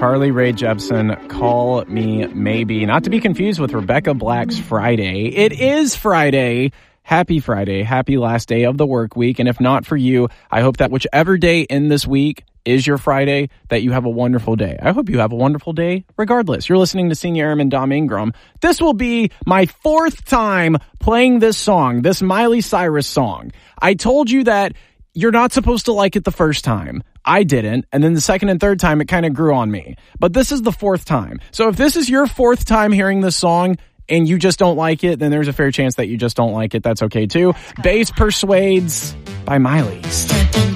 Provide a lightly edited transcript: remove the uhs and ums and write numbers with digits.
Carly Rae Jepsen, Call Me Maybe. Not to be confused with Rebecca Black's Friday. It is Friday. Happy Friday. Happy last day of the work week. And if not for you, I hope that whichever day in this week is your Friday, that you have a wonderful day. I hope you have a wonderful day regardless. You're listening to Senior Airman Dom Ingram. This will be my 4th time playing this song, this Miley Cyrus song. I told you that you're not supposed to like it the first time. I didn't. And then the second and third time, it kind of grew on me. But this is the 4th time. So if this is your 4th time hearing this song and you just don't like it, then there's a fair chance that you just don't like it. That's okay too. Bass Persuades by Miley.